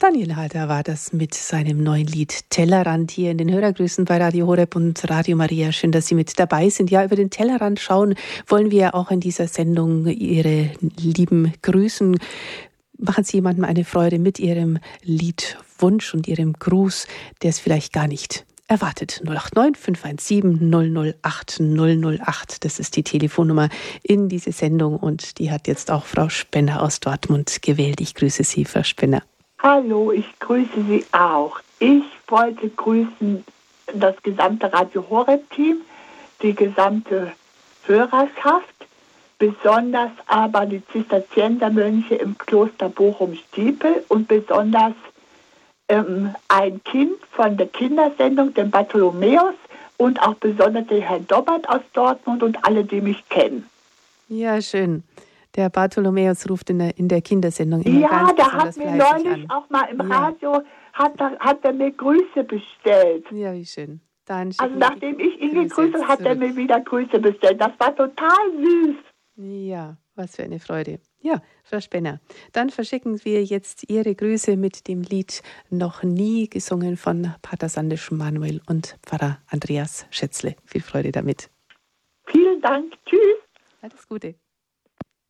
Daniel Halder war das mit seinem neuen Lied Tellerrand hier in den Hörergrüßen bei Radio Horeb und Radio Maria. Schön, dass Sie mit dabei sind. Ja, über den Tellerrand schauen wollen wir auch in dieser Sendung Ihre Lieben grüßen. Machen Sie jemandem eine Freude mit Ihrem Liedwunsch und Ihrem Gruß, der es vielleicht gar nicht erwartet. 089 517 008 008. Das ist die Telefonnummer in diese Sendung und die hat jetzt auch Frau Spenner aus Dortmund gewählt. Ich grüße Sie, Frau Spenner. Hallo, ich grüße Sie auch. Ich wollte grüßen das gesamte Radio Horeb-Team, die gesamte Hörerschaft, besonders aber die Zisterziensermönche im Kloster Bochum-Stiepel und besonders ein Kind von der Kindersendung, dem Bartholomäus, und auch besonders den Herrn Dobbert aus Dortmund und alle, die mich kennen. Ja, schön. Der Bartholomäus ruft in der Kindersendung immer ja, ganz der hat mir neulich an. auch mal im Radio, hat er mir Grüße bestellt. Ja, wie schön. Dann also nachdem ich ihn gegrüßt habe, hat er mir wieder Grüße bestellt. Das war total süß. Ja, was für eine Freude. Ja, Frau Spenner, dann verschicken wir jetzt Ihre Grüße mit dem Lied Noch nie, gesungen von Pater Sandisch Manuel und Pfarrer Andreas Schätzle. Viel Freude damit. Vielen Dank. Tschüss. Alles Gute.